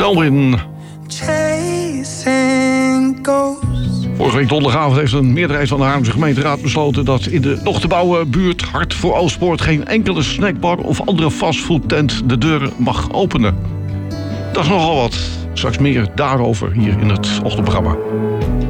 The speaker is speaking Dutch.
Selwyn. Vorige week donderdagavond heeft een meerderheid van de Haarlemse gemeenteraad besloten dat in de nog te bouwen buurt Hart voor Oostpoort geen enkele snackbar of andere fastfoodtent de deuren mag openen. Dat is nogal wat. Straks meer daarover hier in het ochtendprogramma.